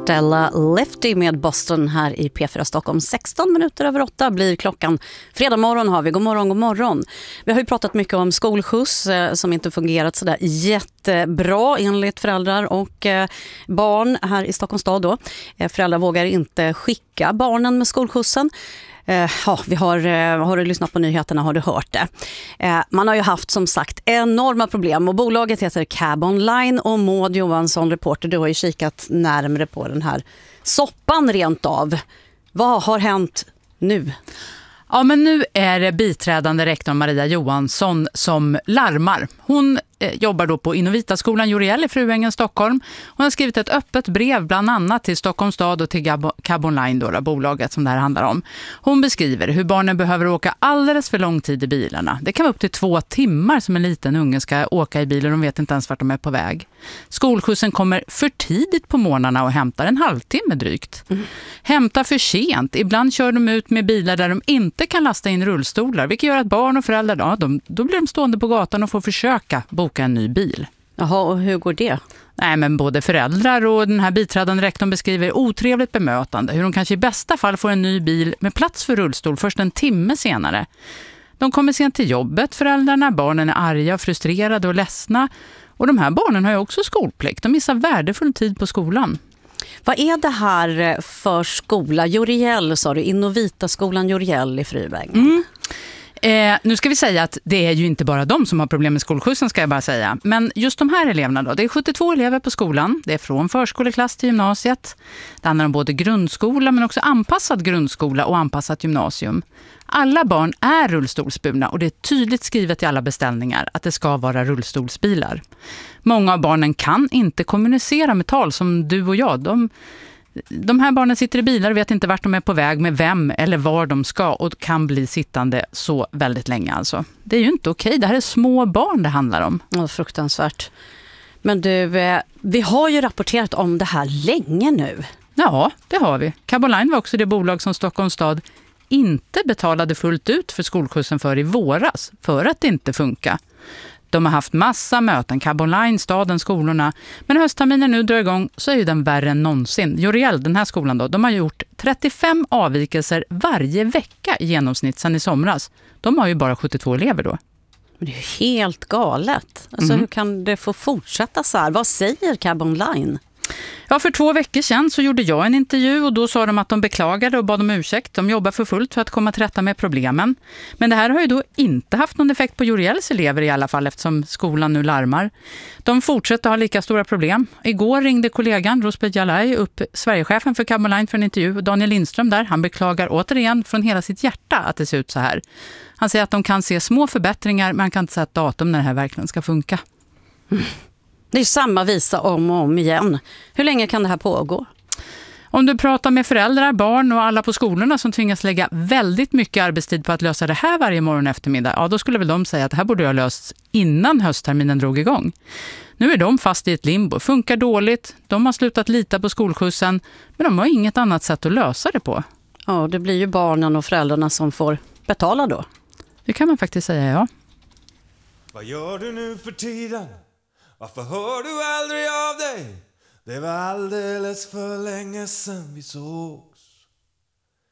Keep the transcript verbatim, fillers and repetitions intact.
Stella Lefty med Boston här i P fyra Stockholm. sexton minuter över åtta blir klockan. Fredag morgon har vi. God morgon, god morgon. Vi har ju pratat mycket om skolskjuts eh, som inte fungerat sådär jättebra enligt föräldrar och eh, barn här i Stockholms stad då. Eh, föräldrar vågar inte skicka barnen med skolskjutsen. Eh, ja, vi har, eh, har du lyssnat på nyheterna har du hört det. Eh, man har ju haft som sagt enorma problem och bolaget heter Cab Online och Maud Johansson, reporter, du har ju kikat närmare på den här soppan rent av. Vad har hänt nu? Ja, men nu är det biträdande rektor Maria Johansson som larmar. Hon eh, jobbar då på Innovitaskolan Joriel i Fruängen, Stockholm. Hon har skrivit ett öppet brev bland annat till Stockholms stad och till Gab- Cab Online, då, då, bolaget som det här handlar om. Hon beskriver hur barnen behöver åka alldeles för lång tid i bilarna. Det kan vara upp till två timmar som en liten unge ska åka i bil och de vet inte ens vart de är på väg. Skolskjutsen kommer för tidigt på morgnarna och hämtar en halvtimme drygt. Mm. Hämtar för sent. Ibland kör de ut med bilar där de inte kan lasta in rullstolar, vilket gör att barn och föräldrar ja, de, då blir de stående på gatan och får försöka boka en ny bil. Jaha, och hur går det? Nej, men både föräldrar och den här biträdande rektorn beskriver otrevligt bemötande. Hur de kanske i bästa fall får en ny bil med plats för rullstol först en timme senare. De kommer sent till jobbet, föräldrarna. Barnen är arga, frustrerade och ledsna. Och de här barnen har ju också skolplikt. De missar värdefull tid på skolan. Vad är det här för skola? Joriel, sa du. Innovitaskolan Joriel i Fruängen. Mm. Eh, nu ska vi säga att det är ju inte bara de som har problem med skolskjutsen, ska jag bara säga. Men just de här eleverna då, det är sjuttiotvå elever på skolan. Det är från förskoleklass till gymnasiet. Det handlar om både grundskola men också anpassad grundskola och anpassat gymnasium. Alla barn är rullstolsburna och det är tydligt skrivet i alla beställningar att det ska vara rullstolsbilar. Många av barnen kan inte kommunicera med tal som du och jag. De... De här barnen sitter i bilar och vet inte vart de är på väg, med vem eller var de ska och kan bli sittande så väldigt länge alltså. Det är ju inte okej, det här är små barn det handlar om. Ja, fruktansvärt. Men du, vi har ju rapporterat om det här länge nu. Ja, det har vi. Cab Online var också det bolag som Stockholms stad inte betalade fullt ut för skolskjutsen för i våras, för att det inte funkar. De har haft massa möten, Cab Online, staden, skolorna. Men höstterminen nu drar igång så är ju den värre än någonsin. Joriel, den här skolan då, de har gjort trettiofem avvikelser varje vecka i genomsnitt sedan i somras. De har ju bara sjuttiotvå elever då. Men det är ju helt galet. Alltså mm. hur kan det få fortsätta så här? Vad säger Cab Online? Ja, för två veckor sedan så gjorde jag en intervju och då sa de att de beklagade och bad om ursäkt. De jobbar för fullt för att komma till rätta med problemen. Men det här har ju då inte haft någon effekt på Joriels elever i alla fall eftersom skolan nu larmar. De fortsätter ha lika stora problem. Igår ringde kollegan Rosbeth Jalai upp Sverigechefen för Cab Online för en intervju. Daniel Lindström där, han beklagar återigen från hela sitt hjärta att det ser ut så här. Han säger att de kan se små förbättringar men han kan inte säga ett datum när det här verkligen ska funka. Mm. Det är samma visa om och om igen. Hur länge kan det här pågå? Om du pratar med föräldrar, barn och alla på skolorna som tvingas lägga väldigt mycket arbetstid på att lösa det här varje morgon och eftermiddag, ja då skulle väl de säga att det här borde ha lösts innan höstterminen drog igång. Nu är de fast i ett limbo, funkar dåligt, de har slutat lita på skolskjutsen, men de har inget annat sätt att lösa det på. Ja, det blir ju barnen och föräldrarna som får betala då. Det kan man faktiskt säga, ja. Vad gör du nu för tiden? Varför hör du aldrig av dig? Det var alldeles för länge sedan vi såg.